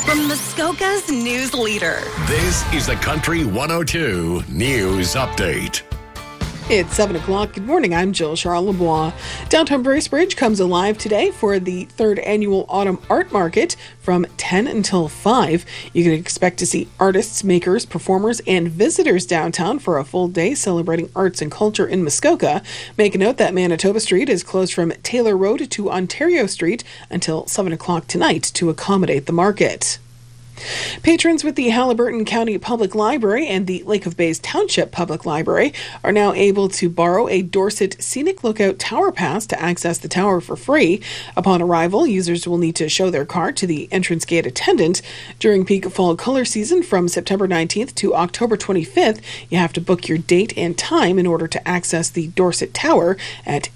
from Muskoka's news leader. This is the Country 102 News Update. It's 7 o'clock. Good morning. I'm Jill Charles Lebois. Downtown Bracebridge comes alive today for the third annual Autumn Art Market from 10 until 5. You can expect to see artists, makers, performers, and visitors downtown for a full day celebrating arts and culture in Muskoka. Make a note that Manitoba Street is closed from Taylor Road to Ontario Street until 7 o'clock tonight to accommodate the market. Patrons with the Haliburton County Public Library and the Lake of Bays Township Public Library are now able to borrow a Dorset Scenic Lookout Tower Pass to access the tower for free. Upon arrival, users will need to show their card to the entrance gate attendant. During peak fall color season from September 19th to October 25th, you have to book your date and time in order to access the Dorset Tower at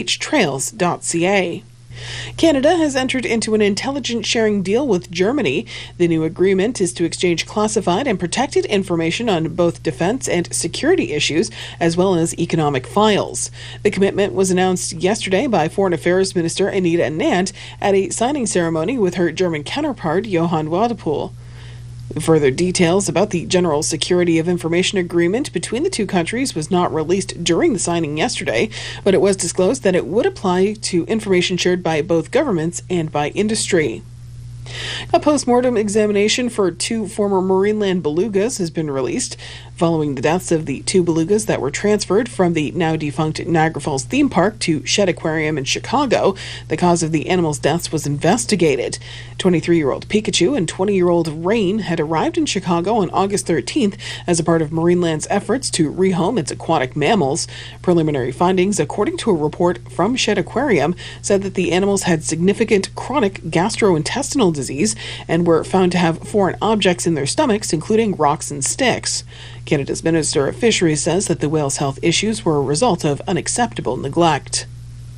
ahtrails.ca. Canada has entered into an intelligence sharing deal with Germany. The new agreement is to exchange classified and protected information on both defense and security issues, as well as economic files. The commitment was announced yesterday by Foreign Affairs Minister Anita Anand at a signing ceremony with her German counterpart, Johann Wadepool. Further details about the General Security of Information Agreement between the two countries was not released during the signing yesterday, but it was disclosed that it would apply to information shared by both governments and by industry. A post-mortem examination for two former Marineland belugas has been released. Following the deaths of the two belugas that were transferred from the now-defunct Niagara Falls theme park to Shedd Aquarium in Chicago, the cause of the animals' deaths was investigated. 23-year-old Pikachu and 20-year-old Rain had arrived in Chicago on August 13th as a part of Marineland's efforts to rehome its aquatic mammals. Preliminary findings, according to a report from Shedd Aquarium, said that the animals had significant chronic gastrointestinal disease and were found to have foreign objects in their stomachs, including rocks and sticks. Canada's Minister of Fisheries says that the whales' health issues were a result of unacceptable neglect.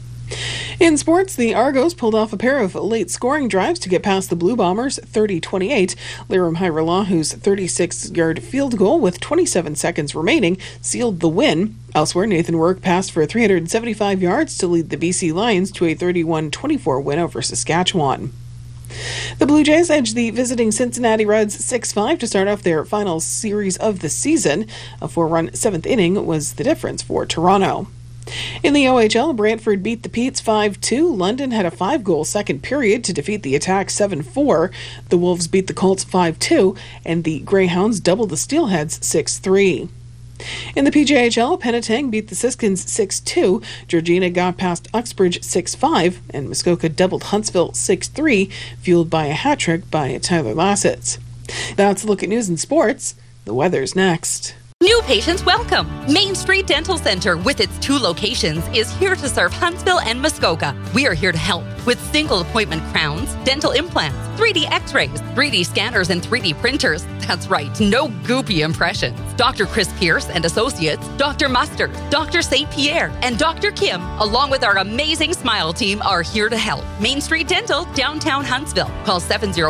In sports, the Argos pulled off a pair of late scoring drives to get past the Blue Bombers 30-28. Liram Hajrullahu, 36-yard field goal with 27 seconds remaining, sealed the win. Elsewhere, Nathan Work passed for 375 yards to lead the BC Lions to a 31-24 win over Saskatchewan. The Blue Jays edged the visiting Cincinnati Reds 6-5 to start off their final series of the season. A 4-run seventh inning was the difference for Toronto. In the OHL, Brantford beat the Petes 5-2. London had a 5-goal second period to defeat the Attack 7-4. The Wolves beat the Colts 5-2, and the Greyhounds doubled the Steelheads 6-3. In the PJHL, Penetang beat the Siskins 6-2, Georgina got past Uxbridge 6-5, and Muskoka doubled Huntsville 6-3, fueled by a hat-trick by Tyler Lassetz. That's a look at news and sports. The weather's next. New patients welcome. Main Street Dental Center, with its 2 locations, is here to serve Huntsville and Muskoka. We are here to help with single appointment crowns, dental implants, 3D x-rays, 3D scanners, and 3D printers. That's right, no goopy impressions. Dr. Chris Pierce and Associates, Dr. Mustard, Dr. St. Pierre, and Dr. Kim, along with our amazing Smile team, are here to help. Main Street Dental, downtown Huntsville. Call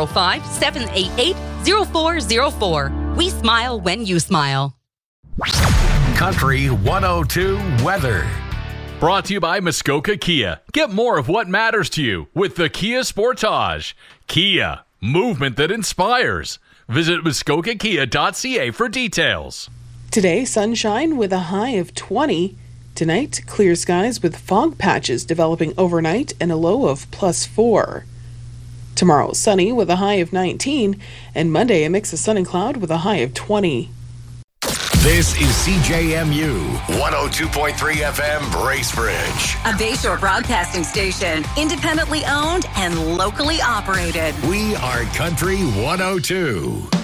705-788-0404. We smile when you smile. Country 102 weather. Brought to you by Muskoka Kia. Get more of what matters to you with the Kia Sportage. Kia, movement that inspires. Visit muskokakia.ca for details. Today, sunshine with a high of 20. Tonight, clear skies with fog patches developing overnight and a low of +4. Tomorrow, sunny with a high of 19. And Monday, a mix of sun and cloud with a high of 20. This is CJMU 102.3 FM Bracebridge. A Bayshore broadcasting station, independently owned and locally operated. We are Country 102.